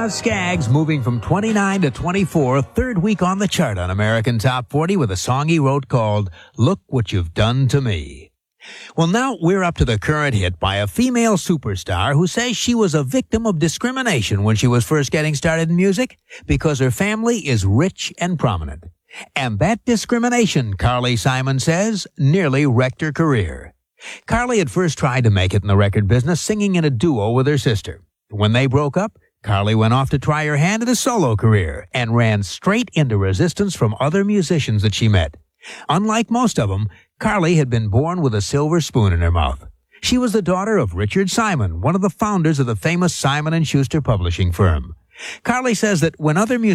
Skaggs moving from 29 to 24, third week on the chart on American Top 40 with a song he wrote called Look What You've Done to Me. Well, now we're up to the current hit by a female superstar who says she was a victim of discrimination when she was first getting started in music because her family is rich and prominent. And that discrimination, Carly Simon says, nearly wrecked her career. Carly had first tried to make it in the record business singing in a duo with her sister. When they broke up, Carly went off to try her hand at a solo career and ran straight into resistance from other musicians that she met. Unlike most of them, Carly had been born with a silver spoon in her mouth. She was the daughter of Richard Simon, one of the founders of the famous Simon & Schuster publishing firm. Carly says that when other musicians